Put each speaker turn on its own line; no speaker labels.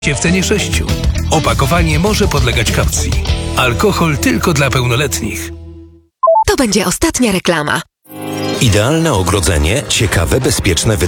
w cenie 6. Opakowanie może podlegać kaucji. Alkohol tylko dla pełnoletnich.
To będzie ostatnia reklama.
Idealne ogrodzenie, ciekawe, bezpieczne wytwarzanie.